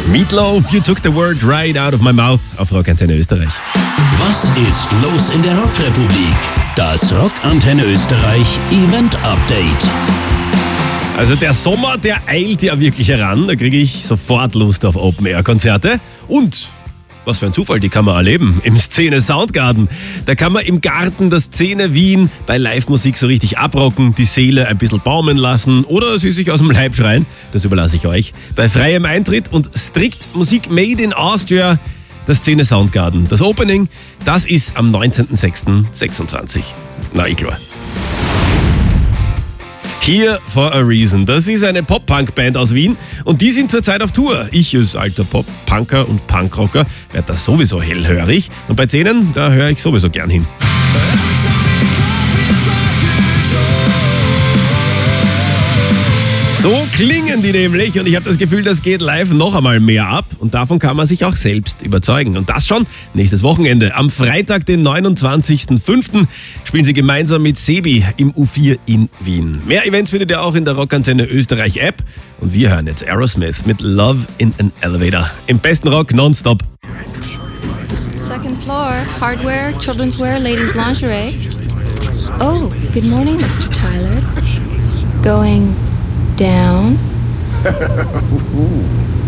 Meatloaf, You Took the Word Right Out of My Mouth auf Rockantenne Österreich. Was ist los in der Rockrepublik? Das Rockantenne Österreich Event Update. Also der Sommer, der eilt ja wirklich heran. Da kriege ich sofort Lust auf Open-Air-Konzerte. Und was für ein Zufall, die kann man erleben im Szene Soundgarden. Da kann man im Garten der Szene Wien bei Live-Musik so richtig abrocken, die Seele ein bisschen baumeln lassen oder sie sich aus dem Leib schreien. Das überlasse ich euch. Bei freiem Eintritt und strikt Musik made in Austria, der Szene Soundgarden. Das Opening, das ist am 19.06.26. Na, klar. Here for a Reason. Das ist eine Pop-Punk-Band aus Wien und die sind zurzeit auf Tour. Ich als alter Pop-Punker und Punkrocker werde da sowieso hellhörig und bei denen, da höre ich sowieso gern hin. So klingen die nämlich und ich habe das Gefühl, das geht live noch einmal mehr ab und davon kann man sich auch selbst überzeugen. Und das schon nächstes Wochenende. Am Freitag, den 29.05. spielen sie gemeinsam mit Sebi im U4 in Wien. Mehr Events findet ihr auch in der Rockantenne Österreich App und wir hören jetzt Aerosmith mit Love in an Elevator. Im besten Rock nonstop. Second floor, hardware, children's wear, ladies lingerie. Oh, good morning, Mr. Tyler. Going down.